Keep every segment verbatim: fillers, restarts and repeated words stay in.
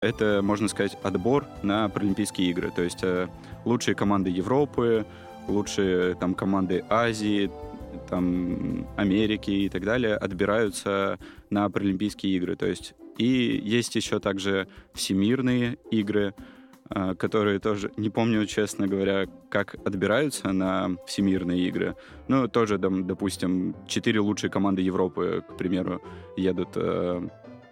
Это, можно сказать, отбор на Паралимпийские игры. То есть э, лучшие команды Европы, лучшие там, команды Азии, там, Америки и так далее отбираются на Паралимпийские игры. То есть, и есть еще также всемирные игры, э, которые тоже, не помню, честно говоря, как отбираются на всемирные игры. Ну, тоже, там, допустим, четыре лучшие команды Европы, к примеру, едут э,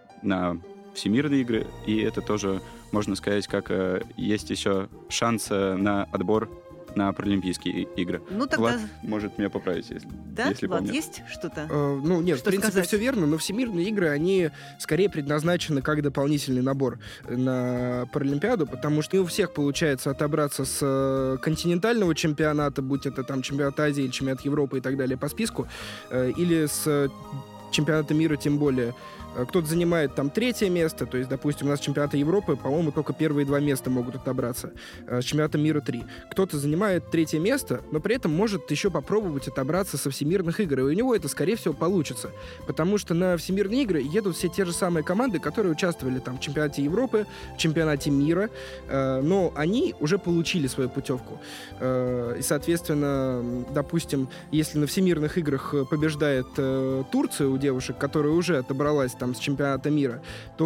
на всемирные игры, и это тоже, можно сказать, как э, есть еще шанс э, на отбор на Паралимпийские игры. Ну, тогда... Влад может меня поправить, если, да? если Влад, помнит. есть что-то? Э, ну, нет, что в принципе, сказать? все верно, но всемирные игры, они скорее предназначены как дополнительный набор на Паралимпиаду, потому что не у всех получается отобраться с континентального чемпионата, будь это там чемпионат Азии или чемпионат Европы и так далее по списку, э, или с чемпионата мира тем более. Кто-то занимает там третье место, то есть, допустим, у нас чемпионата Европы, по-моему, только первые два места могут отобраться. С чемпионата мира три. Кто-то занимает третье место, но при этом может еще попробовать отобраться со всемирных игр, и у него это, скорее всего, получится. Потому что на всемирные игры едут все те же самые команды, которые участвовали там в чемпионате Европы, в чемпионате мира, но они уже получили свою путевку. И, соответственно, допустим, если на всемирных играх побеждает Турция у девушек, которая уже отобралась там с чемпионата мира,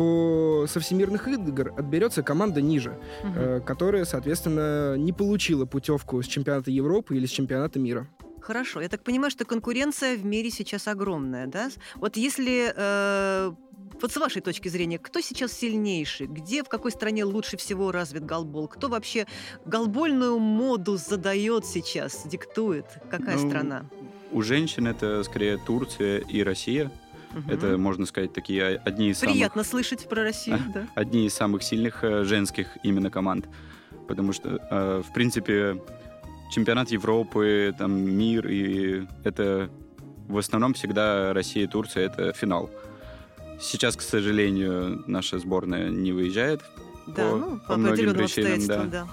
то со всемирных игр отберется команда ниже, угу. э, которая, соответственно, не получила путевку с чемпионата Европы или с чемпионата мира. Хорошо. Я так понимаю, что конкуренция в мире сейчас огромная, да? Вот если... Э, вот с вашей точки зрения, кто сейчас сильнейший? Где, в какой стране лучше всего развит голбол? Кто вообще голбольную моду задает сейчас, диктует? Какая ну, страна? У женщин это скорее Турция и Россия. Угу. Это, можно сказать, такие одни из Приятно самых... слышать про Россию, да. Одни из самых сильных женских именно команд. Потому что, в принципе, чемпионат Европы, там, мир, и это в основном всегда Россия и Турция, это финал. Сейчас, к сожалению, наша сборная не выезжает да, по, ну, по, по многим причинам. Да. Да.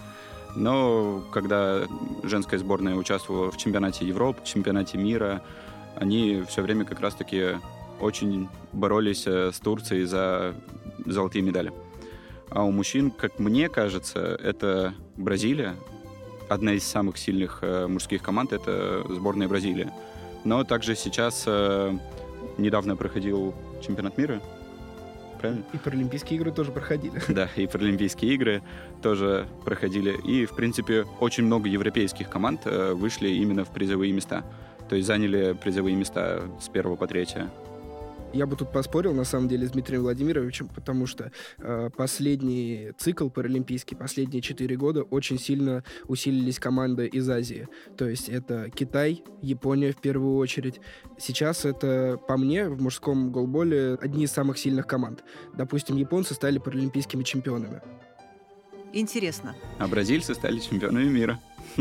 Но когда женская сборная участвовала в чемпионате Европы, в чемпионате мира, они все время как раз-таки очень боролись с Турцией за золотые медали. А у мужчин, как мне кажется, это Бразилия. Одна из самых сильных э, мужских команд — это сборная Бразилии. Но также сейчас э, недавно проходил чемпионат мира. Правильно? И Паралимпийские игры тоже проходили. Да, и Паралимпийские игры тоже проходили. И, в принципе, очень много европейских команд э, вышли именно в призовые места. То есть заняли призовые места с первого по третье. Я бы тут поспорил, на самом деле, с Дмитрием Владимировичем, потому что э, последний цикл паралимпийский, последние четыре года очень сильно усилились команды из Азии. То есть это Китай, Япония в первую очередь. Сейчас это, по мне, в мужском голболе одни из самых сильных команд. Допустим, японцы стали паралимпийскими чемпионами. Интересно. А бразильцы стали чемпионами мира.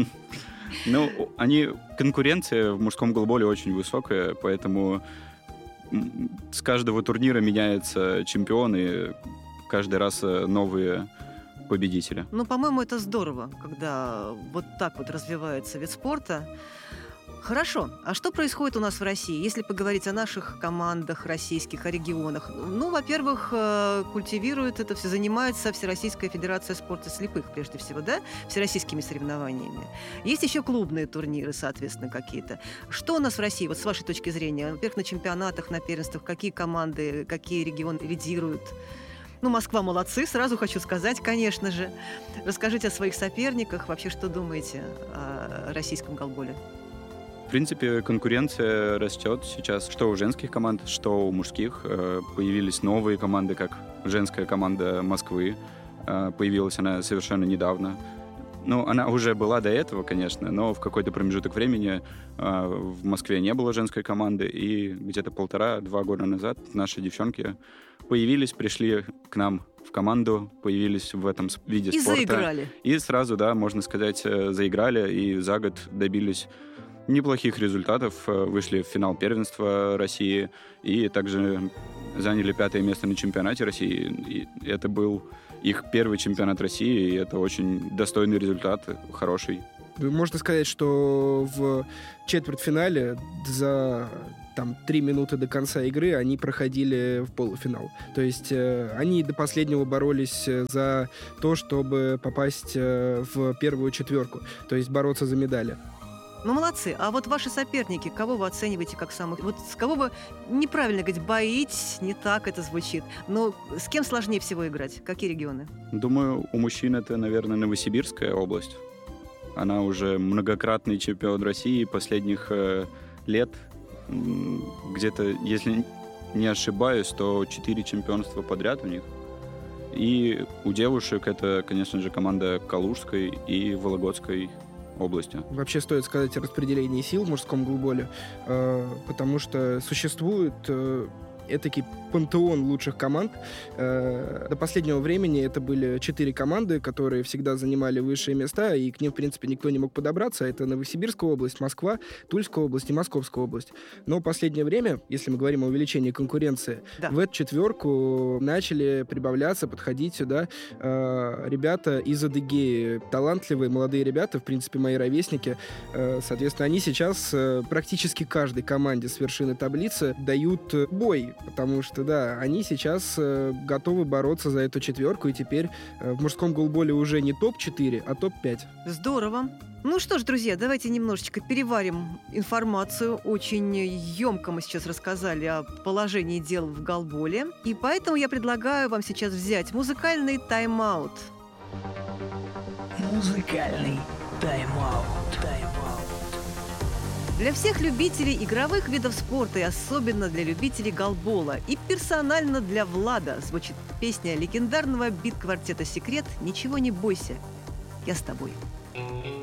Ну, они... Конкуренция в мужском голболе очень высокая, поэтому... С каждого турнира меняются чемпионы, каждый раз новые победители. Ну, по-моему, это здорово, когда вот так вот развивается вид спорта. Хорошо. А что происходит у нас в России, если поговорить о наших командах российских, о регионах? Ну, во-первых, культивирует это все, занимается Всероссийская Федерация спорта слепых, прежде всего, да, всероссийскими соревнованиями. Есть еще клубные турниры, соответственно, какие-то. Что у нас в России, вот с вашей точки зрения? Во-первых, на чемпионатах, на первенствах, какие команды, какие регионы лидируют? Ну, Москва молодцы, сразу хочу сказать, конечно же. Расскажите о своих соперниках, вообще, что думаете о российском голболе? В принципе, конкуренция растет сейчас, что у женских команд, что у мужских. Появились новые команды, как женская команда Москвы. Появилась она совершенно недавно. Ну, она уже была до этого, конечно, но в какой-то промежуток времени в Москве не было женской команды, и где-то полтора-два года назад наши девчонки появились, пришли к нам в команду, появились в этом виде и спорта. И заиграли. И сразу, да, можно сказать, заиграли, и за год добились неплохих результатов, вышли в финал первенства России и также заняли пятое место на чемпионате России. И это был их первый чемпионат России, и это очень достойный результат, хороший. Можно сказать, что в четвертьфинале за там три минуты до конца игры они проходили в полуфинал. То есть э, они до последнего боролись за то, чтобы попасть э, в первую четверку, то есть бороться за медали. Ну, молодцы. А вот ваши соперники, кого вы оцениваете как самых... Вот с кого вы, неправильно говорить, боитесь, не так это звучит, но с кем сложнее всего играть? Какие регионы? Думаю, у мужчин это, наверное, Новосибирская область. Она уже многократный чемпион России последних э, лет. Где-то, если не ошибаюсь, то четыре чемпионства подряд у них. И у девушек это, конечно же, команда Калужской и Вологодской области. Вообще стоит сказать о распределении сил в мужском голболе, э, потому что существует э, этакий пантеон лучших команд. Э, до последнего времени это были четыре команды, которые всегда занимали высшие места, и к ним, в принципе, никто не мог подобраться. Это Новосибирская область, Москва, Тульская область и Московская область. Но в последнее время, если мы говорим о увеличении конкуренции, да. в эту четверку начали прибавляться, подходить сюда э, ребята из Адыгеи. Талантливые молодые ребята, в принципе, мои ровесники. Э, соответственно, они сейчас э, практически каждой команде с вершины таблицы дают бой, потому что да, они сейчас э, готовы бороться за эту четверку, и теперь э, в мужском голболе уже не топ четыре, а топ пять. Здорово. Ну что ж, друзья, давайте немножечко переварим информацию. Очень емко мы сейчас рассказали о положении дел в голболе. И поэтому я предлагаю вам сейчас взять музыкальный тайм-аут. Музыкальный тайм-аут. Тайм-аут. Для всех любителей игровых видов спорта и особенно для любителей голбола и персонально для Влада звучит песня легендарного бит-квартета «Секрет» «Ничего не бойся, я с тобой».